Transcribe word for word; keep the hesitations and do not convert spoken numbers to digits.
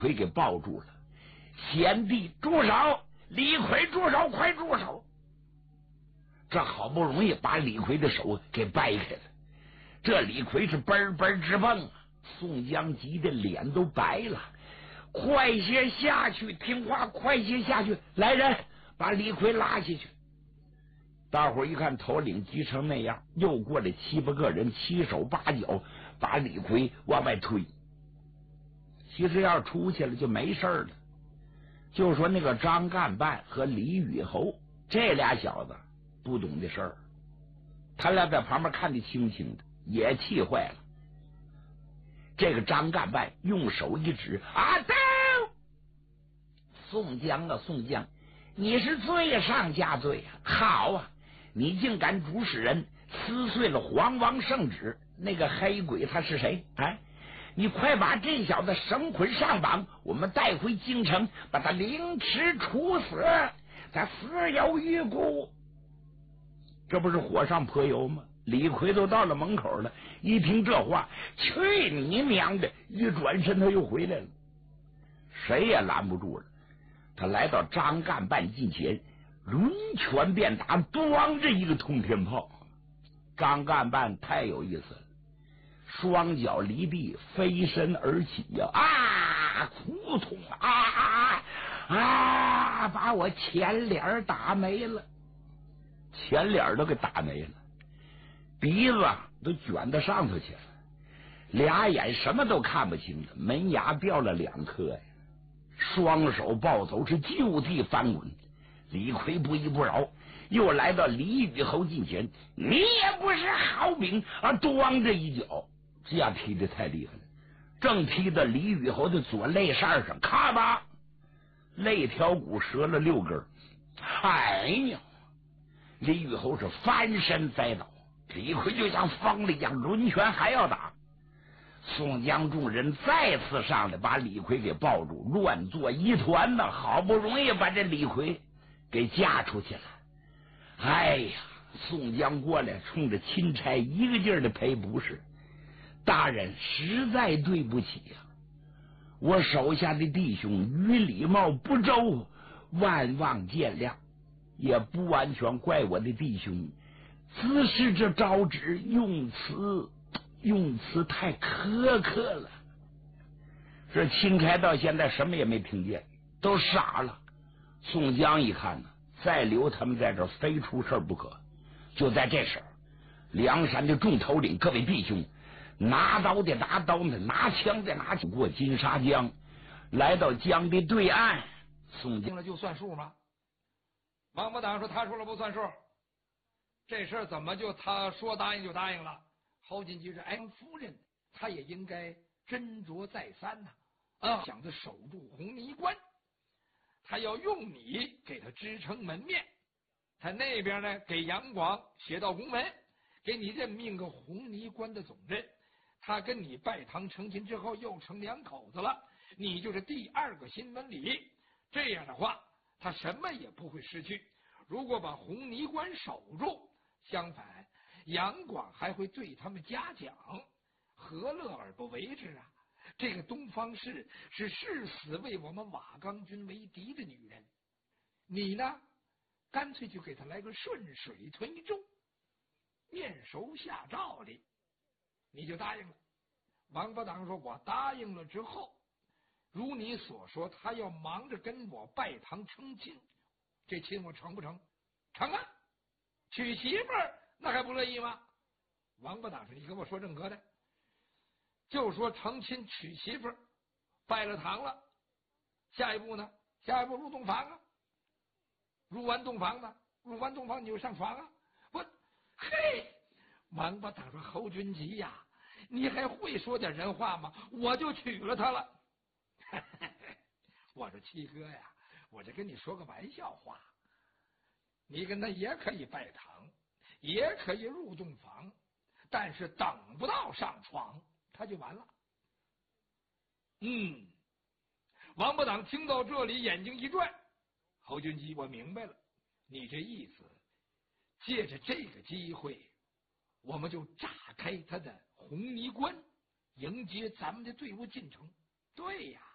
奎给抱住了。贤弟住手！李逵住手！快住手！这好不容易把李逵的手给掰开了，这李逵是嘣嘣直蹦啊！宋江急的脸都白了，快些下去！听话，快些下去！来人，把李逵拉下去！大伙一看头领急成那样，又过来七八个人，七手八脚把李逵往外推。其实要是出去了就没事了。就说那个张干办和李雨侯这俩小子不懂的事儿，他俩在旁边看得清清的，也气坏了。这个张干办用手一指：“啊，走！”宋江啊，宋江，你是罪上加罪啊！好啊，你竟敢主使人撕碎了黄王圣旨，那个黑鬼他是谁？哎，你快把这小子绳捆上绑，我们带回京城，把他凌迟处死，他死有余辜。这不是火上泼油吗？李逵都到了门口了，一听这话，去你娘的！一转身他又回来了，谁也拦不住了。他来到张干办近前，抡拳便打，咣着一个通天炮。张干办太有意思了，双脚离地，飞身而起呀！啊，苦痛啊啊！把我前脸打没了，前脸都给打没了，鼻子都卷到上头去了，俩眼什么都看不清了，门牙掉了两颗呀！双手抱头是就地翻滚。李逵不依不饶，又来到李雨侯近前，你也不是好兵啊！咣着一脚，这样踢得太厉害了，正踢到李雨侯的左肋扇上，咔吧，肋条骨折了六根。哎呀！李雨侯是翻身栽倒，李逵就像疯了一样，抡拳还要打。宋江众人再次上来，把李逵给抱住，乱作一团呢。好不容易把这李逵给架出去了。哎呀，宋江过来冲着钦差一个劲儿的赔不是，大人实在对不起呀、啊，我手下的弟兄于礼貌不周，万望见谅，也不完全怪我的弟兄，只是这招旨用词用词太苛刻了。这钦差到现在什么也没听见，都傻了。宋江一看呢，再留他们在这儿非出事不可。就在这时候，梁山的众头领各位弟兄，拿刀的拿刀的，拿枪的拿枪，过金沙江，来到江的对岸。宋江了就算数吗？王八党说他说了不算数，这事儿怎么就他说答应就答应了？侯金吉说：“哎，夫人，他也应该斟酌再三呐、啊，啊，想着守住红泥关，他要用你给他支撑门面，他那边呢给杨广写道公文，给你任命个红泥关的总任。他跟你拜堂成亲之后，又成两口子了，你就是第二个新门里。这样的话，他什么也不会失去。如果把红泥关守住，相反，杨广还会对他们嘉奖，何乐而不为之啊？这个东方氏是誓死为我们瓦岗军为敌的女人，你呢，干脆就给他来个顺水推舟，面熟下诏里，你就答应了。”王八党说：“我答应了之后，如你所说，他要忙着跟我拜堂成亲，这亲我成不成？成啊！娶媳妇儿那还不乐意吗？”王八党说：“你跟我说正格的，就说成亲娶媳妇儿，拜了堂了，下一步呢？下一步入洞房啊！入完洞房呢？入完洞房你就上床啊！不，嘿！”王八党说：“侯君集呀，你还会说点人话吗？我就娶了她了。”我说：“七哥呀，我这跟你说个玩笑话，你跟他也可以拜堂，也可以入洞房，但是等不到上床，他就完了。”嗯，王八党听到这里，眼睛一转：“侯君集，我明白了，你这意思，借着这个机会，我们就炸开他的红泥关，迎接咱们的队伍进城。”对呀，